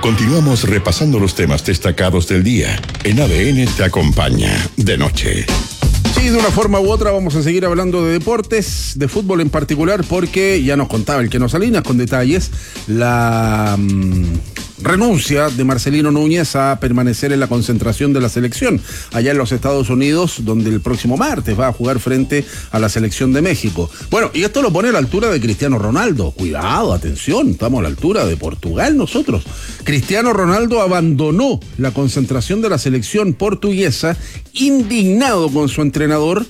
Continuamos repasando los temas destacados del día. En ADN te acompaña de noche. Sí, de una forma u otra vamos a seguir hablando de deportes, de fútbol en particular, porque ya nos contaba el Keno Salinas con detalles la renuncia de Marcelino Núñez a permanecer en la concentración de la selección allá en los Estados Unidos, donde el próximo martes va a jugar frente a la selección de México. Bueno, y esto lo pone a la altura de Cristiano Ronaldo. Cuidado, atención, estamos a la altura de Portugal nosotros. Cristiano Ronaldo abandonó la concentración de la selección portuguesa, indignado con su entrenador,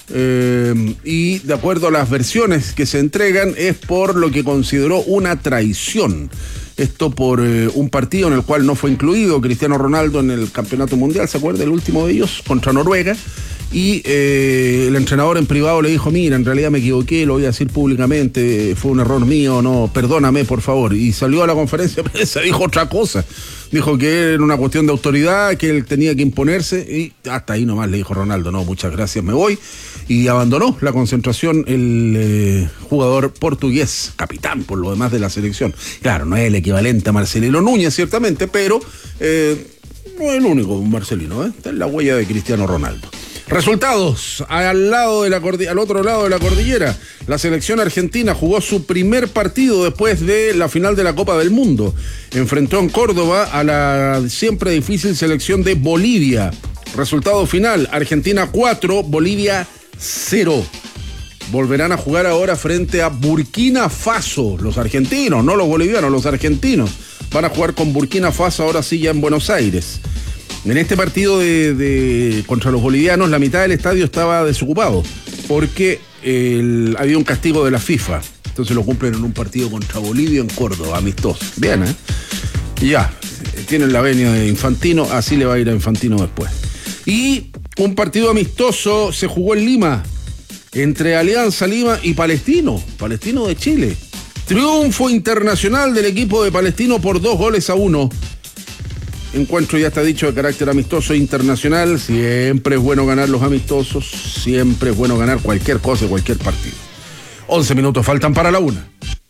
y de acuerdo a las versiones que se entregan es por lo que consideró una traición. Esto por un partido en el cual no fue incluido Cristiano Ronaldo en el campeonato mundial, ¿se acuerda? El último de ellos, contra Noruega. Y el entrenador en privado le dijo: mira, en realidad me equivoqué, lo voy a decir públicamente, fue un error mío, no, perdóname por favor. Y salió a la conferencia de prensa, dijo otra cosa. Dijo que era una cuestión de autoridad, que él tenía que imponerse, y hasta ahí nomás le dijo Ronaldo: no, muchas gracias, me voy. Y abandonó la concentración el jugador portugués, capitán por lo demás de la selección. Claro, no es el equivalente a Marcelino Núñez, ciertamente, pero no es el único Marcelino, está en la huella de Cristiano Ronaldo. Resultados, al otro lado de la cordillera, la selección argentina jugó su primer partido después de la final de la Copa del Mundo. Enfrentó en Córdoba a la siempre difícil selección de Bolivia. Resultado final, Argentina 4, Bolivia 0. Volverán a jugar ahora frente a Burkina Faso, los argentinos, no los bolivianos, los argentinos. Van a jugar con Burkina Faso ahora sí ya en Buenos Aires. En este partido contra los bolivianos, la mitad del estadio estaba desocupado porque había un castigo de la FIFA. Entonces lo cumplen en un partido contra Bolivia en Córdoba, amistoso. Bien, Y ya, tienen la venia de Infantino, así le va a ir a Infantino después. Y un partido amistoso se jugó en Lima, entre Alianza Lima y Palestino de Chile. Triunfo internacional del equipo de Palestino por 2-1. Encuentro, ya está dicho, de carácter amistoso e internacional. Siempre es bueno ganar los amistosos, siempre es bueno ganar cualquier cosa, cualquier partido. 11 minutos faltan para la 1.